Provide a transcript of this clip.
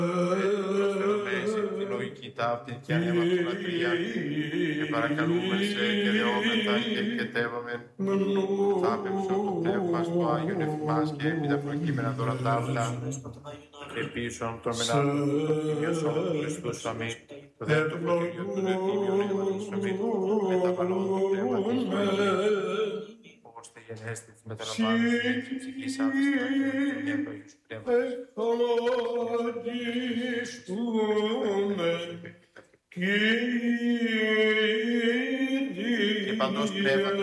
προσφέρομες τη λογική ταύτη και ανεμαρτωλατρία και παρακαλούμε σε και δεόμεθα και εκκετεύομεν το άπεμψο του πνεύμας του Άγιον εφημάς και επί τα προκείμενα δώρα ταύτα και πίσω των μενάτων του Ιωσόν του Χριστούς αμήν το δέον του φωτίριο του δετήμιου νεύματος αμήν με τα βαλών του πνεύματος όπως τε γενέστη της μεταλαμβάνωσης της ψυχής άβυστα και την ευλογής του πνεύματος. Και παντός πνεύματος